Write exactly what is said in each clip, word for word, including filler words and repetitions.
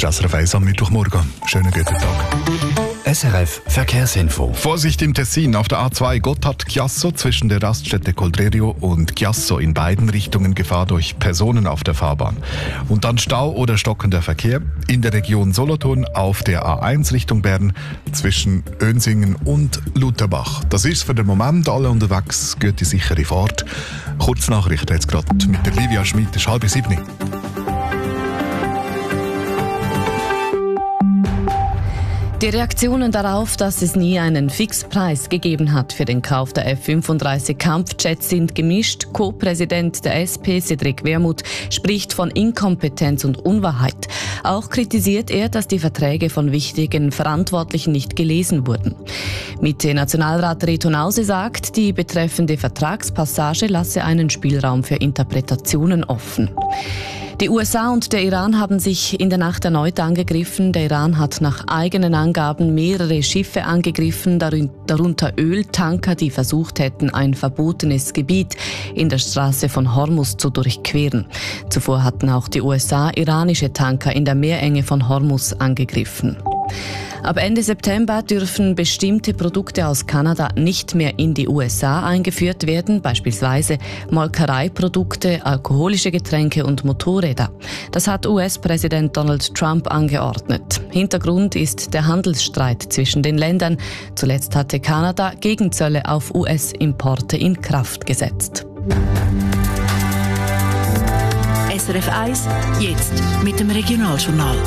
S R F eins am Mittwochmorgen. Schönen guten Tag. S R F Verkehrsinfo. Vorsicht im Tessin auf der A zwei Gotthard-Chiasso zwischen der Raststätte Coldrerio und Chiasso in beiden Richtungen Gefahr durch Personen auf der Fahrbahn. Und dann Stau oder stockender Verkehr in der Region Solothurn auf der A eins Richtung Bern zwischen Önsingen und Lutherbach. Das ist für den Moment alle unterwegs. Gute, sichere Fahrt. Kurznachrichten jetzt gerade mit der Livia Schmid. Es ist halb sieben. Die Reaktionen darauf, dass es nie einen Fixpreis gegeben hat für den Kauf der F fünfunddreißig Kampfjets, sind gemischt. Co-Präsident der S P, Cedric Wermuth, spricht von Inkompetenz und Unwahrheit. Auch kritisiert er, dass die Verträge von wichtigen Verantwortlichen nicht gelesen wurden. Mitte-Nationalrat Reto Nause sagt, die betreffende Vertragspassage lasse einen Spielraum für Interpretationen offen. Die U S A und der Iran haben sich in der Nacht erneut angegriffen. Der Iran hat nach eigenen Angaben mehrere Schiffe angegriffen, darunter Öltanker, die versucht hätten, ein verbotenes Gebiet in der Straße von Hormuz zu durchqueren. Zuvor hatten auch die U S A iranische Tanker in der Meerenge von Hormuz angegriffen. Ab Ende September dürfen bestimmte Produkte aus Kanada nicht mehr in die U S A eingeführt werden, beispielsweise Molkereiprodukte, alkoholische Getränke und Motorräder. Das hat U S-Präsident Donald Trump angeordnet. Hintergrund ist der Handelsstreit zwischen den Ländern. Zuletzt hatte Kanada Gegenzölle auf U S-Importe in Kraft gesetzt. S R F eins, jetzt mit dem Regionaljournal.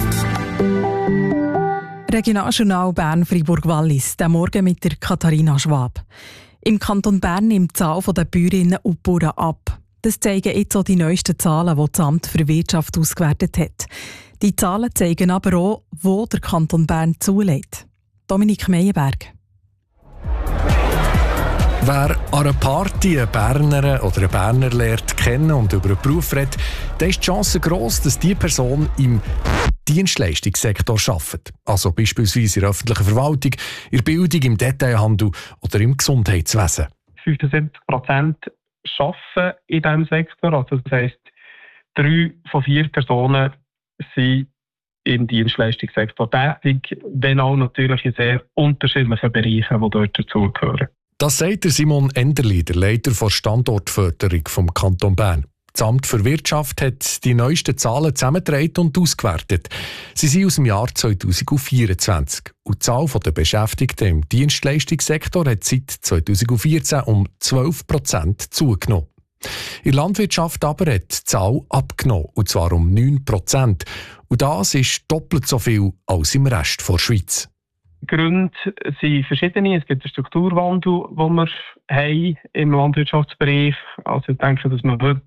Regionaljournal Bern-Fribourg-Wallis, der Morgen mit der Katharina Schwab. Im Kanton Bern nimmt die Zahl der Bäuerinnen und Bauern ab. Das zeigen jetzt auch die neuesten Zahlen, die das Amt für Wirtschaft ausgewertet hat. Die Zahlen zeigen aber auch, wo der Kanton Bern zulässt. Dominik Meyerberg. Wer an einer Party einen Berner oder einen Berner lernt kennen und über einen Beruf redet, dann ist die Chance gross, dass diese Person im Dienstleistungssektor arbeitet. Also beispielsweise in der öffentlichen Verwaltung, in der Bildung, im Detailhandel oder im Gesundheitswesen. fünfundsiebzig Prozent arbeiten in diesem Sektor. Also das heisst, drei von vier Personen sind im Dienstleistungssektor tätig, wenn auch natürlich in sehr unterschiedlichen Bereichen, die dort dazugehören. Das sagt Simon Enderli, der Leiter der Standortförderung vom Kanton Bern. Das Amt für Wirtschaft hat die neuesten Zahlen zusammengetragen und ausgewertet. Sie sind aus dem Jahr zweitausendvierundzwanzig. Und die Zahl der Beschäftigten im Dienstleistungssektor hat seit zweitausendvierzehn um zwölf Prozent zugenommen. In der Landwirtschaft aber hat die Zahl abgenommen, und zwar um neun Prozent. Und das ist doppelt so viel als im Rest der Schweiz. Die Gründe sind verschiedene. Es gibt einen Strukturwandel, den wir haben im Landwirtschaftsbereich. Also ich denke, dass man heute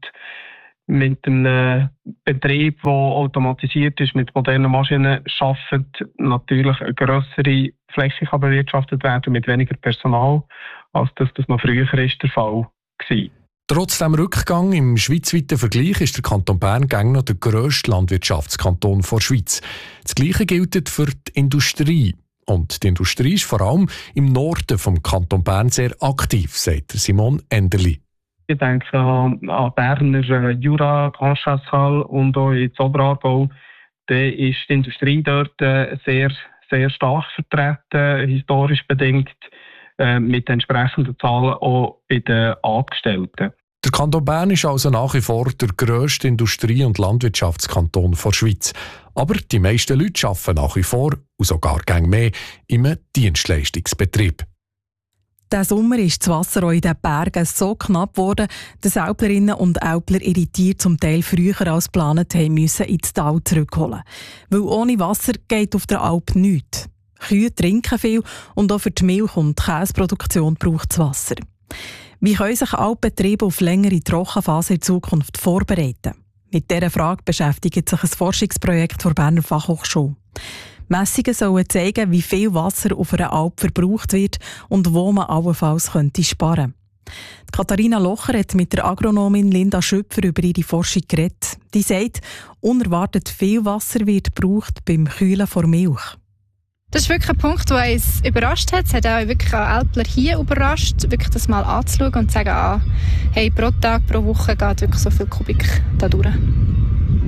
mit einem Betrieb, der automatisiert ist, mit modernen Maschinen arbeitet, natürlich eine grössere Fläche kann bewirtschaftet werden mit weniger Personal, als das, das man früher ist der Fall war. Trotz dem Rückgang im schweizweiten Vergleich ist der Kanton Bern gängig noch der grösste Landwirtschaftskanton der Schweiz. Das Gleiche gilt für die Industrie. Und die Industrie ist vor allem im Norden vom Kanton Bern sehr aktiv, sagt Simon Enderli. Ich denke an, an Berner Jura, Grand Chasseral und auch ins Oberaargau. Da ist die Industrie dort sehr, sehr stark vertreten, historisch bedingt, äh, mit entsprechenden Zahlen auch bei den Angestellten. Der Kanton Bern ist also nach wie vor der grösste Industrie- und Landwirtschaftskanton der Schweiz. Aber die meisten Leute arbeiten nach wie vor, und sogar gern mehr, im Dienstleistungsbetrieb. Diesen Sommer ist das Wasser auch in den Bergen so knapp geworden, dass Älplerinnen und Älpler ihre Tiere zum Teil früher als geplant haben müssen ins Tal zurückholen. Weil ohne Wasser geht auf der Alp nichts. Kühe trinken viel und auch für die Milch- und Käseproduktion braucht es Wasser. Wie können sich Alpbetriebe auf längere Trockenphase in Zukunft vorbereiten? Mit dieser Frage beschäftigt sich ein Forschungsprojekt der Berner Fachhochschule. Messungen sollen zeigen, wie viel Wasser auf einer Alp verbraucht wird und wo man allenfalls könnte sparen könnte. Katharina Locher hat mit der Agronomin Linda Schöpfer über ihre Forschung geredet. Die sagt, unerwartet viel Wasser wird gebraucht beim Kühlen von Milch. Das ist wirklich ein Punkt, der uns überrascht hat. Es hat auch wirklich auch Älpler hier überrascht, wirklich das mal anzuschauen und zu sagen, ah, hey, pro Tag, pro Woche geht wirklich so viel Kubik da durch.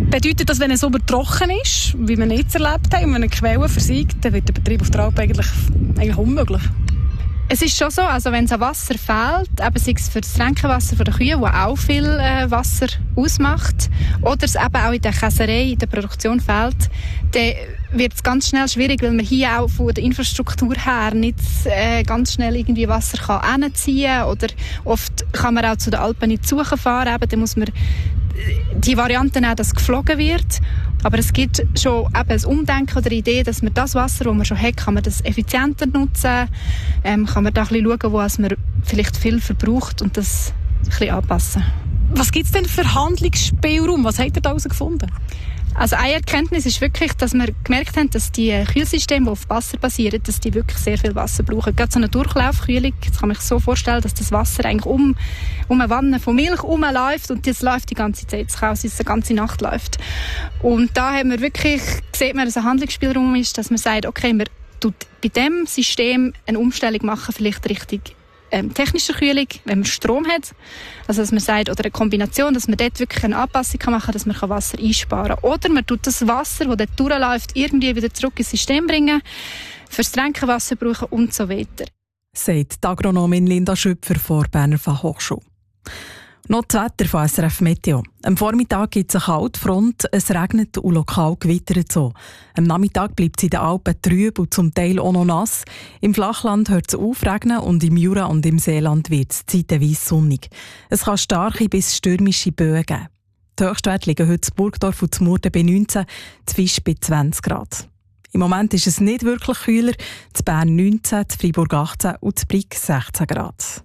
bedeutet das, wenn es aber trocken ist, wie wir jetzt erlebt haben, wenn eine Quelle versiegt, dann wird der Betrieb auf der Alp eigentlich, eigentlich unmöglich. Es ist schon so, also wenn es an Wasser fehlt, eben sei es für das Tränkenwasser der Kühe, das auch viel äh, Wasser ausmacht, oder es eben auch in der Käserei, in der Produktion fehlt, dann wird es ganz schnell schwierig, weil man hier auch von der Infrastruktur her nicht äh, ganz schnell irgendwie Wasser kann hinziehen kann, oder oft kann man auch zu den Alpen nicht suchen fahren, eben, dann muss man die Variante nehmen, dass geflogen wird. Aber es gibt schon eben ein Umdenken oder eine Idee, dass man das Wasser, das man schon hat, kann man das effizienter nutzen, ähm, kann man da ein bisschen schauen, wo man vielleicht viel verbraucht und das ein bisschen anpassen. Was gibt es denn für Handlungsspielraum? Was habt ihr da herausgefunden? Also eine Erkenntnis ist wirklich, dass wir gemerkt haben, dass die Kühlsysteme, die auf Wasser basieren, dass die wirklich sehr viel Wasser brauchen. Gerade so eine Durchlaufkühlung, das kann man sich so vorstellen, dass das Wasser eigentlich um, um eine Wanne von Milch herumläuft und das läuft die ganze Zeit. Es kann auch sein, dass es die ganze Nacht läuft. Und da haben wir wirklich, sieht man, dass ein Handlungsspielraum ist, dass man sagt, okay, wir tut bei diesem System eine Umstellung machen, vielleicht richtig Ähm, technische Kühlung, wenn man Strom hat, also dass man sagt, oder eine Kombination, dass man dort wirklich eine Anpassung machen kann, dass man Wasser einsparen kann. Oder man tut das Wasser, das dort durchläuft, irgendwie wieder zurück ins System bringen, fürs Tränkenwasser brauchen und so weiter. Sagt die Agronomin Linda Schüpfer von der Berner Fachhochschule. Noch das Wetter von S R F Meteo. Am Vormittag gibt es eine Kaltfront, es regnet und lokal gewittert so. Am Nachmittag bleibt es in den Alpen trüb und zum Teil auch noch nass. Im Flachland hört es auf regnen und im Jura und im Seeland wird es zeitweise sonnig. Es kann starke bis stürmische Böen geben. Die Höchstwerte liegen heute in Burgdorf und in Murten bei neunzehn, in Fisch bei zwanzig Grad. Im Moment ist es nicht wirklich kühler, in Bern neunzehn, in Freiburg achtzehn und in Brig sechzehn Grad.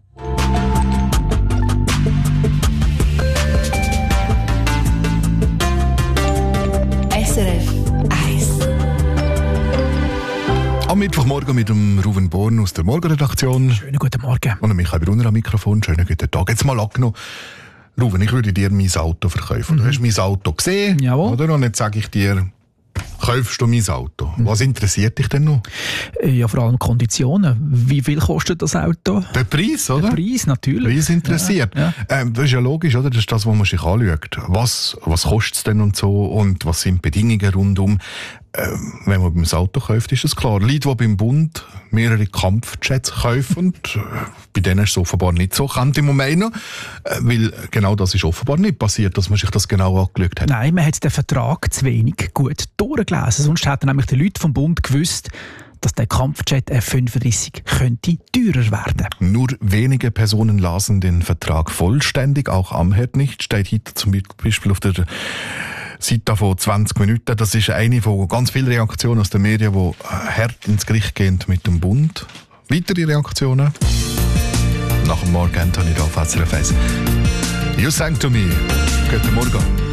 S R F eins. Am Mittwochmorgen mit dem Ruven Born aus der Morgenredaktion. Schönen guten Morgen. Und Michael Brunner am Mikrofon. Schönen guten Tag. Jetzt mal angenommen, Ruven, ich würde dir mein Auto verkaufen. Mhm. Du hast mein Auto gesehen, Jawohl. Oder? Und jetzt sage ich dir, kaufst du mein Auto? Mhm. Was interessiert dich denn noch? Ja, vor allem Konditionen. Wie viel kostet das Auto? Der Preis, oder? Der Preis, natürlich. Preis interessiert. Ja, ja. Ähm, das ist ja logisch, oder? Das ist das, was man sich anschaut. Was, was kostet es denn und so? Und was sind die Bedingungen rundum? Ähm, wenn man beim Auto kauft, ist es klar. Leute, die beim Bund mehrere Kampfjets kaufen, und, äh, bei denen ist es offenbar nicht so, kennt im Moment noch, äh, weil genau das ist offenbar nicht passiert, dass man sich das genau angeschaut hat. Nein, man hat den Vertrag zu wenig gut durchgelesen. Sonst hätten nämlich die Leute vom Bund gewusst, dass der Kampfjet F fünfunddreißig könnte teurer werden. Nur wenige Personen lasen den Vertrag vollständig, auch Amherd nicht, steht heute zum Beispiel auf der Seite von zwanzig Minuten. Das ist eine von ganz vielen Reaktionen aus den Medien, die hart ins Gericht gehen mit dem Bund. Weitere Reaktionen? Nach dem Morgen, Anthony, da auf S R F eins. You sang to me. Guten Morgen.